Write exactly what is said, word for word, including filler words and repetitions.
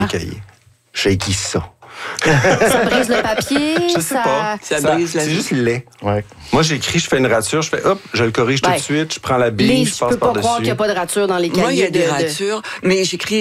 les cahiers. Shaky ça. Ça brise le papier. Je sais ça... pas. Ça Ça- brise la c'est vie. juste laid. Ouais. Moi, j'écris, je fais une rature, je fais hop, je le corrige tout Ouais. de suite, je prends la bille, Les, je je passe peux pas croire par-dessus. qu'il n'y a pas de rature dans les cahiers. Moi, il y a des de- de- ratures, mais j'écris